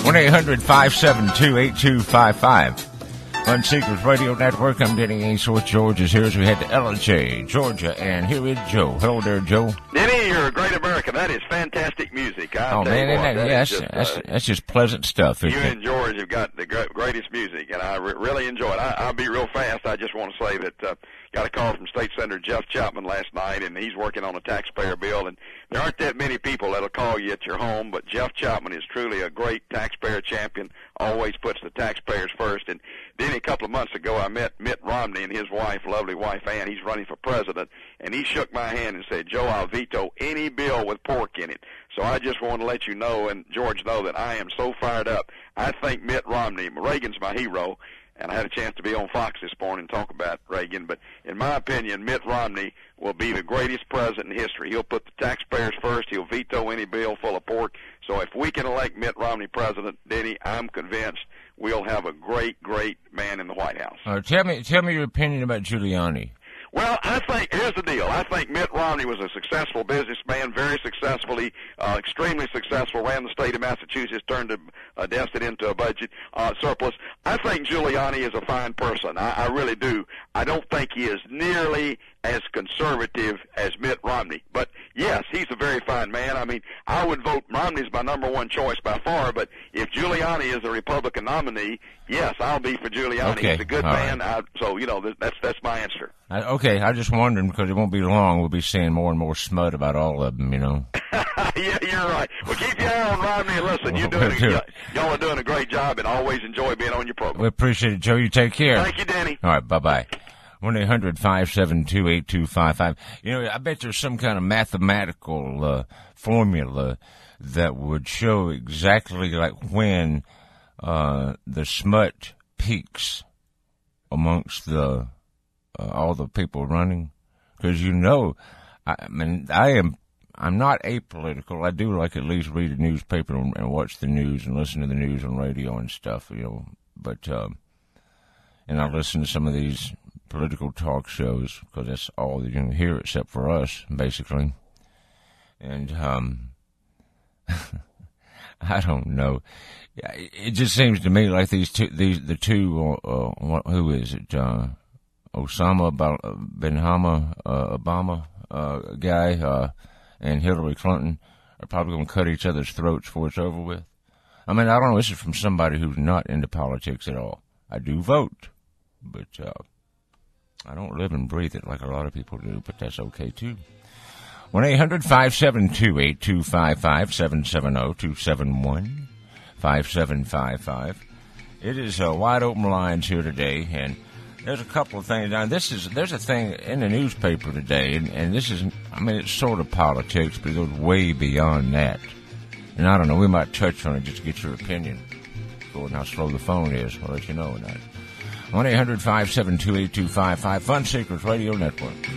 1-800-572-8255. Fun Seekers Radio Network. I'm Denny Ainsworth. George is here as we head to LJ, Georgia, and here is Joe. Hello there, Joe. Denny, you're a great American. That is fantastic music. That's just pleasant stuff. You and George have got the greatest music, and I really enjoy it. I'll be real fast. I just want to say that got a call from State Senator Jeff Chapman last night, and he's working on a taxpayer bill. And there aren't that many people that'll call you at your home, but Jeff Chapman is truly a great taxpayer champion. Always puts the taxpayers first. And then a couple of months ago, I met Mitt Romney and his wife, lovely wife Ann. He's running for president, and he shook my hand and said, "Joe, I'll veto any bill with pork in it." So I just want to let you know, and George know, that I am so fired up. I think Mitt Romney, Reagan's my hero, and I had a chance to be on Fox this morning and talk about Reagan. But in my opinion, Mitt Romney will be the greatest president in history. He'll put the taxpayers first. He'll veto any bill full of pork. So if we can elect Mitt Romney president, Denny, I'm convinced we'll have a great, great man in the White House. Tell me your opinion about Giuliani. Well, I think, here's the deal. I think Mitt Romney was a successful businessman, very successfully, extremely successful, ran the state of Massachusetts, turned a deficit into a budget surplus. I think Giuliani is a fine person. I really do. I don't think he is nearly as conservative as Mitt Romney. But, yes, he's a very fine man. I mean, I would vote Romney's my number one choice by far, but if Giuliani is a Republican nominee, yes, I'll be for Giuliani. Okay. He's a good man. Right. So, that's my answer. Okay, I just wondering because it won't be long. We'll be seeing more and more smut about all of them, Yeah, you're right. Well, keep your eye on Romney and listen. Y'all are doing a great job, and always enjoy being on your program. We appreciate it, Joe. You take care. Thank you, Danny. All right, bye-bye. 1-800-572-8255. I bet there's some kind of mathematical formula that would show exactly like when the smut peaks amongst all the people running, because I'm not apolitical. I do like at least read a newspaper and watch the news and listen to the news on radio and stuff, but and I listen to some of these political talk shows because that's all that you can hear except for us, basically. And I don't know. It just seems to me like the two who is it? Osama bin Obama guy and Hillary Clinton are probably going to cut each other's throats before it's over with. I mean, I don't know. This is from somebody who's not into politics at all. I do vote, but I don't live and breathe it like a lot of people do, but that's okay, too. 1-800-572-8255, 770-271-5755. It is wide open lines here today, and there's a couple of things. Now, there's a thing in the newspaper today, and this is, it's sort of politics, but it goes way beyond that. And I don't know, we might touch on it just to get your opinion. According how slow the phone is, I'll let you know that. 1-800-572-8255, Fun Seekers Radio Network.